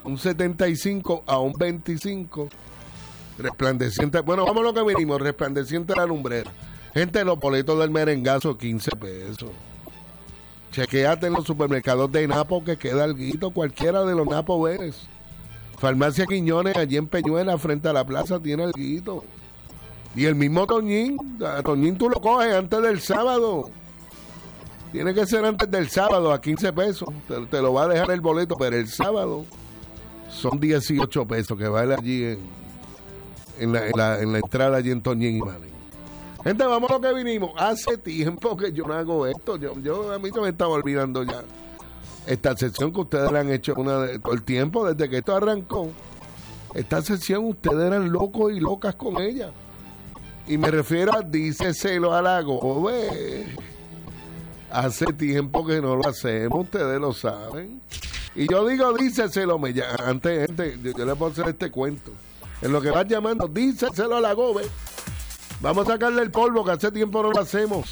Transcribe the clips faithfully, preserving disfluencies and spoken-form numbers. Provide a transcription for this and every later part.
un setenta y cinco a un veinticinco. Resplandeciente. Bueno, vamos a lo que vinimos. Resplandeciente la lumbrera. Gente, los boletos del merengazo, quince pesos. Chequéate en los supermercados de Napo que queda alguito, cualquiera de los Napo ves. Farmacia Quiñones, allí en Peñuela, frente a la plaza, tiene alguito. Y el mismo Toñín, a Toñín tú lo coges antes del sábado. Tiene que ser antes del sábado a quince pesos. Te, te lo va a dejar el boleto, pero el sábado son dieciocho pesos que vale allí en, en, la, en, la, en la entrada allí en Toñín y Manning. Gente, vamos a lo que vinimos. Hace tiempo que yo no hago esto. Yo, yo a mí se me estaba olvidando ya esta sesión que ustedes le han hecho una de, todo el tiempo, desde que esto arrancó. Esta sesión ustedes eran locos y locas con ella. Y me refiero a díceselo a la gobe. Hace tiempo que no lo hacemos, ustedes lo saben. Y yo digo díceselo, me llama, antes, gente, yo, yo le puedo hacer este cuento. En lo que vas llamando, díceselo a la gobe. Vamos a sacarle el polvo, que hace tiempo no lo hacemos.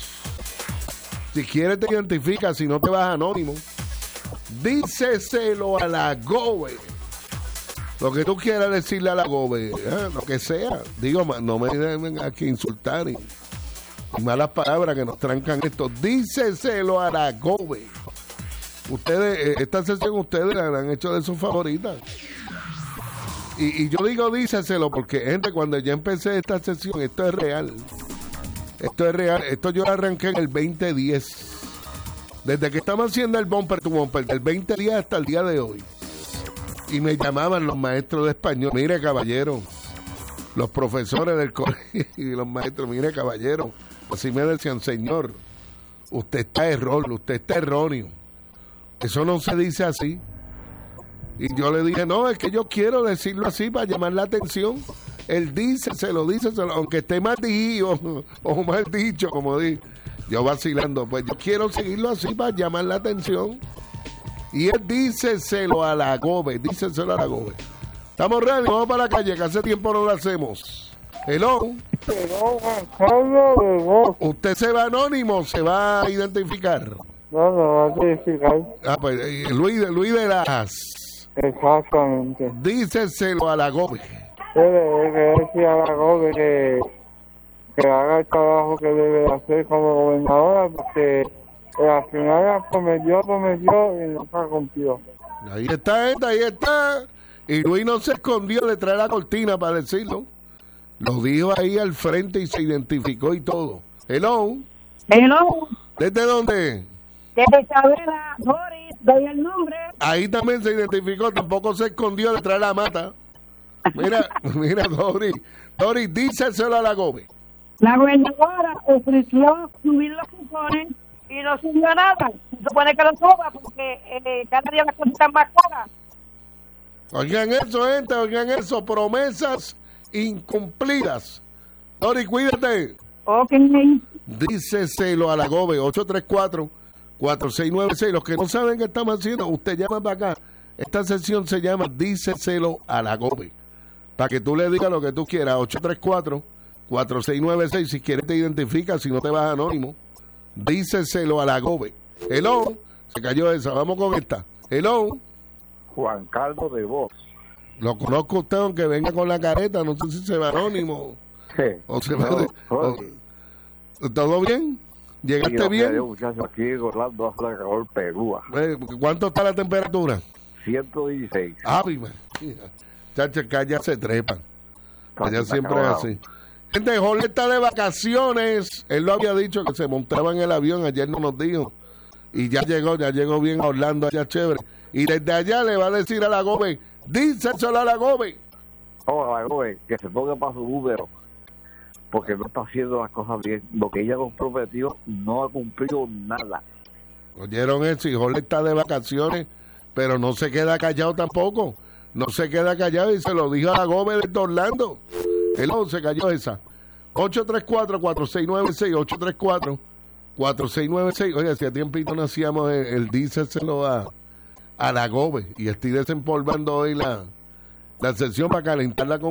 Si quieres te identifica, si no te vas anónimo. Díceselo a la gobe. Lo que tú quieras decirle a la gobe, ¿eh? Lo que sea. Digo, no me den aquí insultar y, y malas palabras que nos trancan esto. Díceselo a la gobe. Ustedes, esta sesión ustedes la han hecho de sus favoritas. Y, y yo digo díceselo porque, gente, cuando ya empecé esta sesión, esto es real. Esto es real. Esto yo lo arranqué en el veinte diez. Desde que estamos haciendo el bumper to bumper, del veinte diez hasta el día de hoy. Y me llamaban los maestros de español. Mire, caballero. Los profesores del colegio y los maestros. Mire, caballero. Así me decían, señor, usted está error, usted está erróneo. Eso no se dice así. Y yo le dije, no, es que yo quiero decirlo así para llamar la atención. Él dice, se lo dice, se lo, aunque esté mal dicho o mal dicho, como di, yo vacilando, pues yo quiero seguirlo así para llamar la atención. Y él díceselo a la gobe, díceselo a la gobe. Estamos ready, vamos para la calle, que hace tiempo no lo hacemos. Hello. ¿Usted se va anónimo, se va a identificar? No, no va a identificar. Ah, pues eh, Luis, Luis de las... Exactamente. Díceselo a la gobe. Yo le le decía a la gobe que, que haga el trabajo que debe hacer como gobernadora, porque eh, al final prometió, prometió y nunca cumplió. Ahí está, esta, ahí está. Y Luis no se escondió detrás de la cortina para decirlo. Lo dijo ahí al frente y se identificó y todo. Hello. Hello. ¿Desde dónde? Desde Isabela, Doris, doy el nombre. Ahí también se identificó, tampoco se escondió detrás de la mata. Mira, mira, Doris. Doris, díceselo a la gobe. La gobernadora ofreció subir los cupones y no subió nada. Se supone que lo suba porque eh, cada día las cosas están más caras. Oigan eso, gente, oigan eso. Promesas incumplidas. Doris, cuídate. Ok. Díceselo a la gobe, ocho tres cuatro, cuatro seis nueve seis. Los que no saben qué estamos haciendo, usted llama para acá. Esta sesión se llama Díceselo a la gobe. Para que tú le digas lo que tú quieras. ocho tres cuatro, cuatro seis nueve seis. Si quieres te identificas, si no te vas anónimo. Díceselo a la gobe. Hello. Se cayó esa. Vamos con esta. Hello. Juan Carlos de Voz. Lo conozco usted, aunque venga con la careta. No sé si se va anónimo. Sí. O se no, va de, o, ¿todo bien? ¿Llegaste sí, bien? Muchacho, aquí en Orlando hace la calor pelúa. ¿Cuánto está la temperatura? ciento dieciséis. Ah, mi madre. Chacho, que allá se trepan. Allá siempre es así. Gente, Jorge está de vacaciones. Él lo había dicho que se montaba en el avión. Ayer no nos dijo. Y ya llegó, ya llegó bien a Orlando, allá chévere. Y desde allá le va a decir a la gobe, díselo a la gobe. Oh, a la gobe, que se ponga para su número. Porque no está haciendo las cosas bien. Lo que ella comprometió no ha cumplido nada. ¿Oyeron eso? Y Jorge está de vacaciones, pero no se queda callado tampoco. No se queda callado y se lo dijo a la gobe de Orlando. El once cayó esa. ocho tres cuatro, cuatro seis nueve seis, ocho tres cuatro, cuatro seis nueve seis. Oye, si a tiempito no hacíamos el, el díceselo a, a la gobe. Y estoy desempolvando hoy la, la sesión para calentarla con